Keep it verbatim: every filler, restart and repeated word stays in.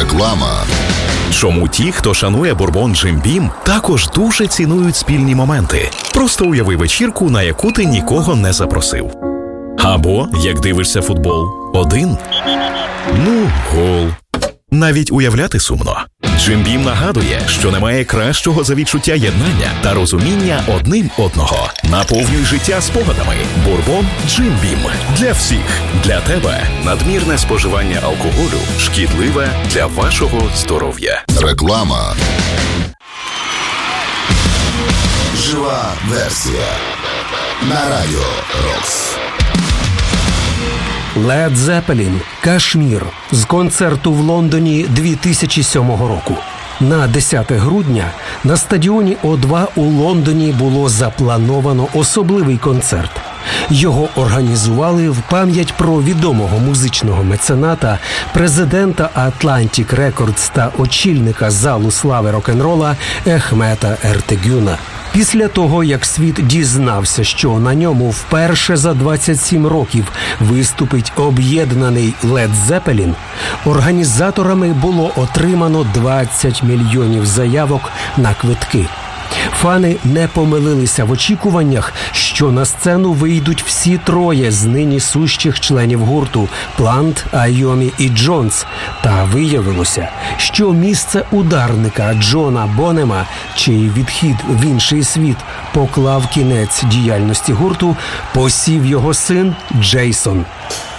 Реклама. Чому ті, хто шанує бурбон Джим Бім, також дуже цінують спільні моменти? Просто уяви вечірку, на яку ти нікого не запросив. Або, як дивишся футбол, один. Ну, гол. Навіть уявляти сумно. Джим Бім нагадує, що немає кращого за відчуття єднання та розуміння одним одного. Наповнюй життя спогадами. Бурбон Джим Бім. Для всіх. Для тебе. Надмірне споживання алкоголю шкідливе для вашого здоров'я. Реклама. Жива версія. На радіо Рокс. Led Zeppelin «Кашмір» з концерту в Лондоні дві тисячі сьомого року. На десяте грудня на стадіоні О два у Лондоні було заплановано особливий концерт. Його організували в пам'ять про відомого музичного мецената, президента Atlantic Records та очільника залу слави рок-н-рола Ехмета Ертегюна. Після того, як світ дізнався, що на ньому вперше за двадцять сім років виступить об'єднаний Led Zeppelin, організаторами було отримано двадцять мільйонів заявок на квитки. Фани не помилилися в очікуваннях, що на сцену вийдуть всі троє з нині сущих членів гурту – Плант, Айомі і Джонс. Та виявилося, що місце ударника Джона Бонема, чий відхід в інший світ поклав кінець діяльності гурту, посів його син Джейсон.